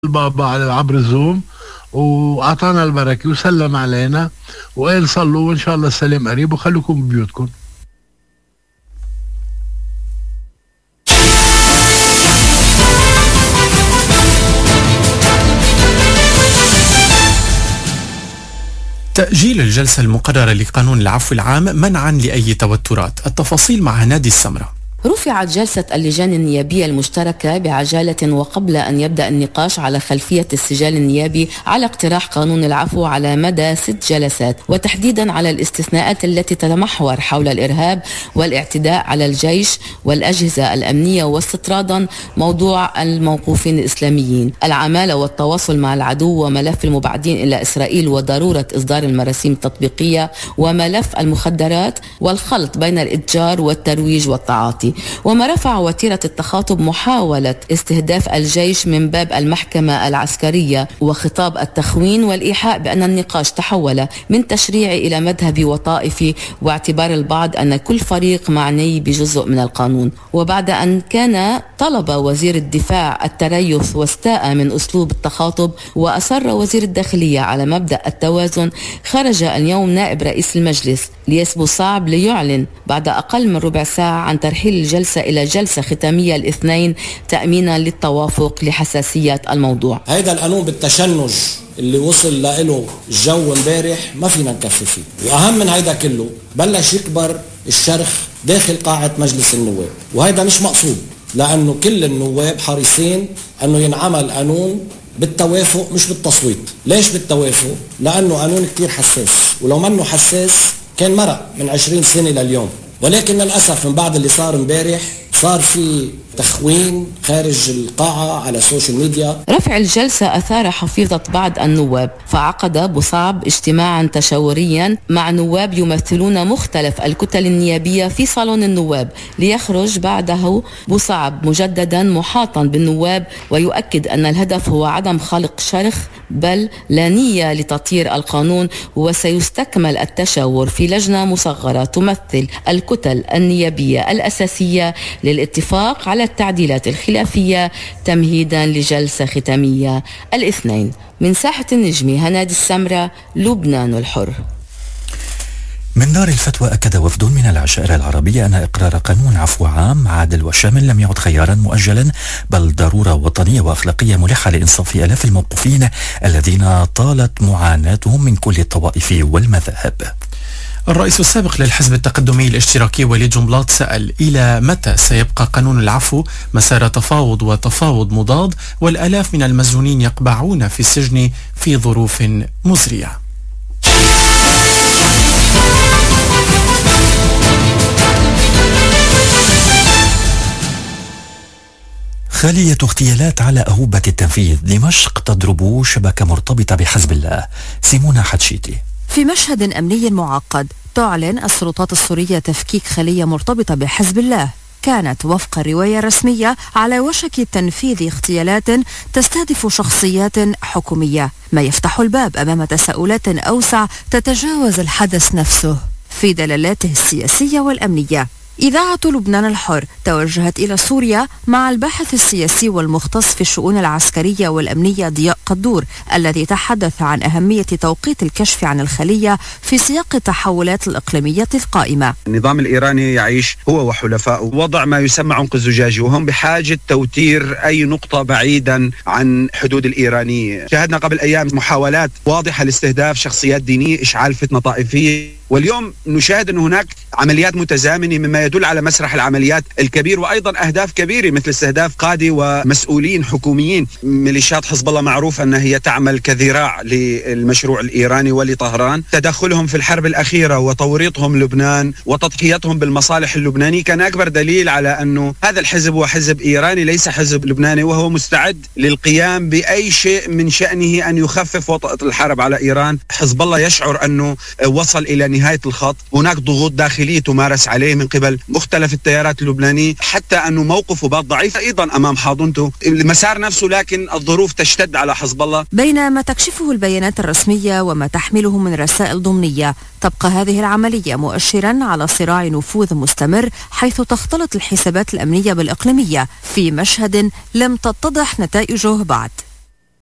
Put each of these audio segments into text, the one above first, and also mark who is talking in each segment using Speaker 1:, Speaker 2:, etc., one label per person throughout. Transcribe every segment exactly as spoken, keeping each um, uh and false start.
Speaker 1: البابا على عبر الزوم وأعطانا البركة وسلم علينا وقال صلوا وإن شاء الله السلام قريب وخلوكم ببيوتكم.
Speaker 2: تأجيل الجلسة المقررة لقانون العفو العام منعا لأي توترات. التفاصيل مع نادي السمرة.
Speaker 3: رفعت جلسة اللجان النيابية المشتركة بعجالة وقبل أن يبدأ النقاش على خلفية السجال النيابي على اقتراح قانون العفو على مدى ست جلسات، وتحديدا على الاستثناءات التي تتمحور حول الإرهاب والاعتداء على الجيش والأجهزة الأمنية، واستطرادا موضوع الموقوفين الإسلاميين، العمالة والتواصل مع العدو، وملف المبعدين إلى إسرائيل وضرورة إصدار المراسيم التطبيقية، وملف المخدرات والخلط بين الإتجار والترويج والتعاطي. وما رفع وتيرة التخاطب محاولة استهداف الجيش من باب المحكمة العسكرية وخطاب التخوين والإيحاء بأن النقاش تحول من تشريعي إلى مذهبي وطائفي، واعتبار البعض أن كل فريق معني بجزء من القانون. وبعد أن كان طلب وزير الدفاع التريث واستاء من أسلوب التخاطب، وأصر وزير الداخلية على مبدأ التوازن، خرج اليوم نائب رئيس المجلس ليس بوصعب ليعلن بعد أقل من ربع ساعة عن ترحيل الجلسة إلى جلسة ختامية الاثنين تأمينا للتوافق لحساسية الموضوع.
Speaker 4: هيدا القانون بالتشنج اللي وصل له الجو امبارح ما فينا نكفي فيه، وأهم من هيدا كله بلش يكبر الشرخ داخل قاعة مجلس النواب، وهيدا مش مقصود، لأنه كل النواب حريصين أنه ينعمل قانون بالتوافق مش بالتصويت. ليش بالتوافق؟ لأنه قانون كتير حساس، ولو منه حساس كان مرق من عشرين سنة لليوم، ولكن للأسف من بعد اللي صار امبارح صار في تخوين خارج القاعة على السوشيال ميديا.
Speaker 3: رفع الجلسة أثار حفيظة بعض النواب، فعقد بوصعب اجتماعا تشاوريا مع نواب يمثلون مختلف الكتل النيابية في صالون النواب، ليخرج بعده بوصعب مجددا محاطا بالنواب ويؤكد أن الهدف هو عدم خلق شرخ بل لا نية لتطهير القانون، وسيستكمل التشاور في لجنة مصغرة تمثل الكتل النيابية الأساسية للاتفاق على التعديلات الخلافية تمهيدا لجلسة ختامية الاثنين. من ساحة النجمة هنادي السمرة، لبنان الحر.
Speaker 5: من دار الفتوى أكد وفد من العشائر العربية أن إقرار قانون عفو عام عادل وشامل لم يعد خيارا مؤجلا، بل ضرورة وطنية وأخلاقية ملحة لإنصاف آلاف الموقوفين الذين طالت معاناتهم من كل الطوائف والمذاهب.
Speaker 2: الرئيس السابق للحزب التقدمي الاشتراكي وليد جنبلاط سأل إلى متى سيبقى قانون العفو مسار تفاوض وتفاوض مضاد، والآلاف من المسجونين يقبعون في السجن في ظروف مزرية.
Speaker 5: خالية اغتيالات على أهوبة التنفيذ. دمشق تضرب شبكة مرتبطة بحزب الله. سيمونة حتشيتي.
Speaker 6: في مشهد أمني معقد تعلن السلطات السورية تفكيك خلية مرتبطة بحزب الله كانت وفق الرواية الرسمية على وشك تنفيذ اغتيالات تستهدف شخصيات حكومية، ما يفتح الباب أمام تساؤلات أوسع تتجاوز الحدث نفسه في دلالاته السياسية والأمنية. إذاعة لبنان الحر توجهت إلى سوريا مع الباحث السياسي والمختص في الشؤون العسكرية والأمنية ضياء قدور، الذي تحدث عن أهمية توقيت الكشف عن الخلية في سياق التحولات الإقليمية القائمة.
Speaker 7: النظام الإيراني يعيش هو وحلفائه وضع ما يسمى عنق الزجاجي، وهم بحاجة توتير أي نقطة بعيدا عن حدود الإيرانية. شاهدنا قبل أيام محاولات واضحة لاستهداف شخصيات دينية، إشعال فتنة طائفية، واليوم نشاهد أن هناك عمليات متزامنة مما يدل على مسرح العمليات الكبير، وأيضا أهداف كبيرة مثل استهداف قادة ومسؤولين حكوميين. ميليشيات حزب الله معروف أنها هي تعمل كذراع للمشروع الإيراني ولطهران. تدخلهم في الحرب الأخيرة وتوريطهم لبنان وتضحيتهم بالمصالح اللبنانية كان أكبر دليل على أنه هذا الحزب هو حزب إيراني ليس حزب لبناني، وهو مستعد للقيام بأي شيء من شأنه أن يخفف وطأة الحرب على إيران. حزب الله يشعر أنه وصل إلى نهاية الخط، هناك ضغوط داخلية تمارس عليه من قبل مختلف التيارات اللبنانية، حتى أنه موقفه بات ضعيف أيضا أمام حاضنته المسار نفسه، لكن الظروف تشتد على حزب الله.
Speaker 6: بينما تكشفه البيانات الرسمية وما تحمله من رسائل ضمنية، تبقى هذه العملية مؤشرا على صراع نفوذ مستمر، حيث تختلط الحسابات الأمنية بالإقليمية في مشهد لم تتضح نتائجه بعد.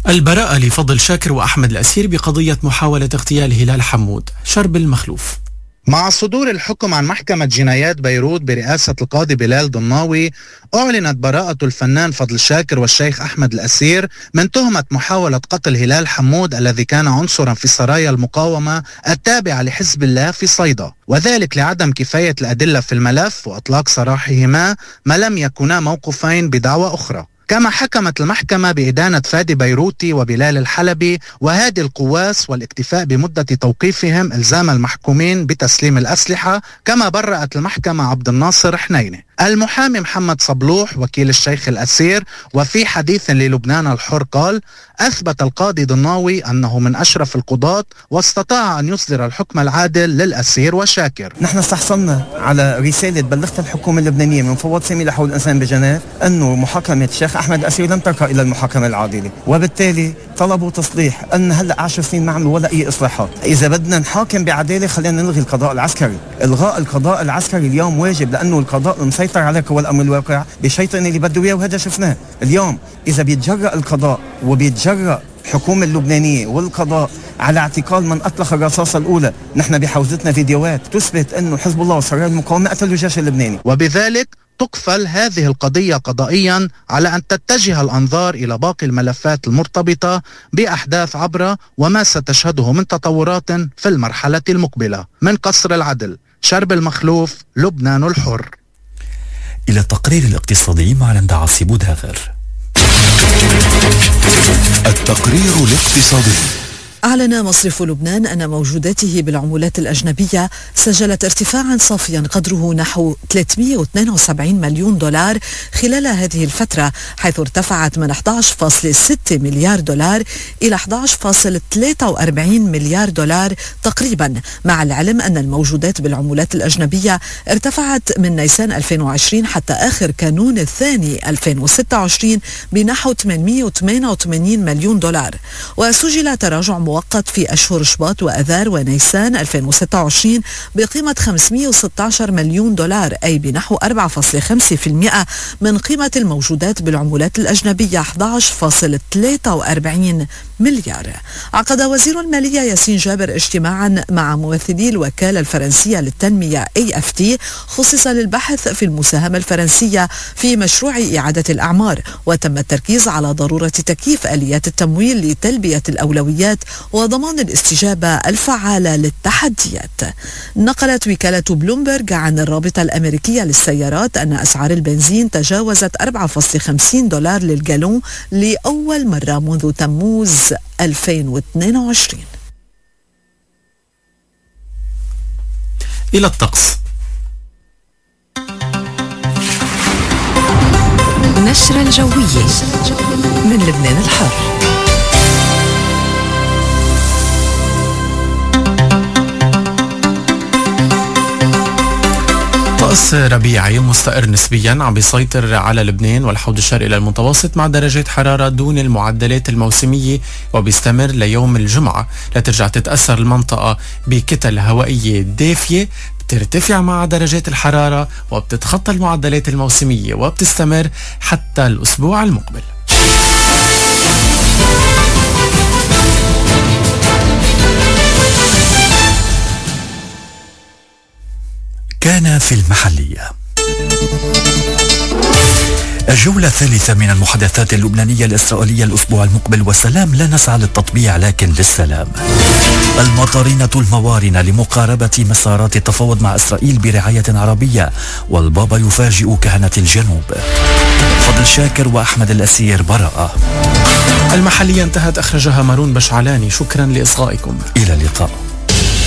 Speaker 2: البراءة لفضل شاكر وأحمد الأسير بقضية محاولة اغتيال هلال حمود. شرب المخلوف.
Speaker 8: مع صدور الحكم عن محكمة جنايات بيروت برئاسة القاضي بلال ضناوي، أعلنت براءة الفنان فضل شاكر والشيخ أحمد الأسير من تهمة محاولة قتل هلال حمود الذي كان عنصرا في سرايا المقاومة التابعة لحزب الله في صيدا، وذلك لعدم كفاية الأدلة في الملف وإطلاق سراحهما ما لم يكونا موقوفين بدعوى أخرى. كما حكمت المحكمة بإدانة فادي بيروتي وبلال الحلبي وهادي القواس والاكتفاء بمدة توقيفهم إلزام المحكومين بتسليم الأسلحة. كما برأت المحكمة عبد الناصر حنينة. المحامي محمد صبلوح وكيل الشيخ الأسير وفي حديث للبنان الحر قال: أثبت القاضي ضناوي أنه من أشرف القضاة واستطاع أن يصدر الحكم العادل للأسير وشاكر.
Speaker 9: نحن استحصلنا على رسالة بلغت الحكومة اللبنانية من فوض سامي لحقوق الإنسان بجنيف أنه محاكمة الشيخ أحمد الأسير لم ترقى إلى المحاكمة العادلة، وبالتالي طلبوا تصليح أن هلأ عشر سنين ما عملوا ولا أي إصلاحات. إذا بدنا نحاكم بعدالة خلينا نلغي القضاء العسكري. إلغاء القضاء العسكري اليوم واجب، لأنه القضاء المسيطر على قوى الأمر الواقع بشيطان اللي بده إياه، وهذا شفناه اليوم. إذا بيتجرأ القضاء وبيتجرأ الحكومة اللبنانية والقضاء على اعتقال من أطلق الرصاصة الأولى، نحن بحوزتنا فيديوهات تثبت أنه حزب الله وسرايا المقاومة قتلوا الجيش اللبناني.
Speaker 8: وبذلك تقفل هذه القضية قضائيا على أن تتجه الأنظار إلى باقي الملفات المرتبطة بأحداث عبرة وما ستشهده من تطورات في المرحلة المقبلة. من قصر العدل، شرب المخلوف، لبنان الحر.
Speaker 5: إلى التقرير الاقتصادي مع لندا عاصي بوداغر.
Speaker 10: التقرير الاقتصادي.
Speaker 11: أعلن مصرف لبنان أن موجوداته بالعملات الأجنبية سجلت ارتفاعا صافيا قدره نحو ثلاثمئة واثنين وسبعين مليون دولار خلال هذه الفترة، حيث ارتفعت من أحد عشر فاصلة ستة مليار دولار إلى أحد عشر فاصلة ثلاثة وأربعين مليار دولار تقريبا، مع العلم أن الموجودات بالعملات الأجنبية ارتفعت من نيسان ألفين وعشرين حتى آخر كانون الثاني ألفين وستة وعشرين بنحو ثمانمئة وثمانية وثمانين مليون دولار. وسجل تراجع مؤقت في أشهر شباط وأذار ونيسان ألفين وستة وعشرين بقيمة خمسمئة وستة عشر مليون دولار، أي بنحو أربعة فاصلة خمسة بالمئة من قيمة الموجودات بالعملات الأجنبية أحد عشر فاصلة ثلاثة وأربعين مليار. عقد وزير المالية ياسين جابر اجتماعا مع ممثلي الوكالة الفرنسية للتنمية إيه إف تي خصص للبحث في المساهمة الفرنسية في مشروع إعادة الأعمار، وتم التركيز على ضرورة تكييف آليات التمويل لتلبية الأولويات وضمان الاستجابة الفعالة للتحديات. نقلت وكالة بلومبرج عن الرابطة الأمريكية للسيارات أن أسعار البنزين تجاوزت أربعة فاصلة خمسين دولار للجالون لأول مرة منذ تموز ألفين واثنين وعشرين.
Speaker 2: إلى الطقس.
Speaker 6: نشرة الجوية من لبنان الحر.
Speaker 2: طقس ربيعي مستقر نسبيا عم بيسيطر على لبنان والحوض الشرقي للمتوسط مع درجات حرارة دون المعدلات الموسمية، وبيستمر ليوم الجمعة لترجع تتأثر المنطقة بكتل هوائية دافية بترتفع مع درجات الحرارة وبتتخطى المعدلات الموسمية وبتستمر حتى الأسبوع المقبل.
Speaker 5: كان في المحلية. الجولة الثالثة من المحادثات اللبنانية الإسرائيلية الأسبوع المقبل، والسلام لا نسعى للتطبيع لكن للسلام. المطارنة الموارنة لمقاربة مسارات التفاوض مع إسرائيل برعاية عربية، والبابا يفاجئ كهنة الجنوب. فضل شاكر وأحمد الأسير براءة.
Speaker 2: المحلية انتهت، أخرجها مارون بشعلاني. شكرا لإصغائكم.
Speaker 5: إلى اللقاء.